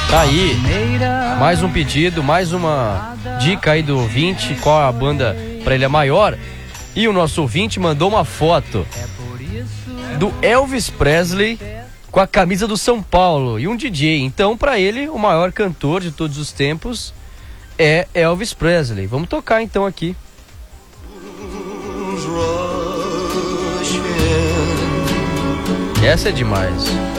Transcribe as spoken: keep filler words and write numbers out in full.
Tá aí, mais um pedido, mais uma dica aí do ouvinte, qual a banda pra ele é maior. E o nosso ouvinte mandou uma foto do Elvis Presley com a camisa do São Paulo e um D J. Então, pra ele, o maior cantor de todos os tempos é Elvis Presley. Vamos tocar então aqui. Essa é demais.